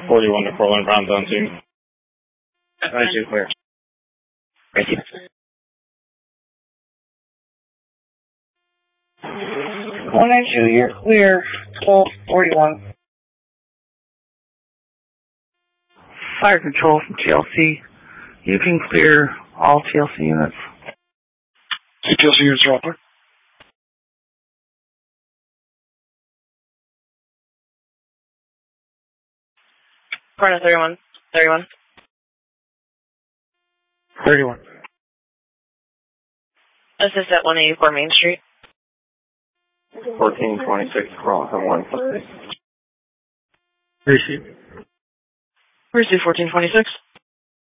41 to 41 pounds on 2. 92 clear. Thank you. 192, you're clear. 1241. Fire control from TLC. You can clear all TLC units. TLC units are all clear. Corner 31. 31. 31. Assist at 184 Main Street. 1426 cross at 1. Receive. Receive 1426.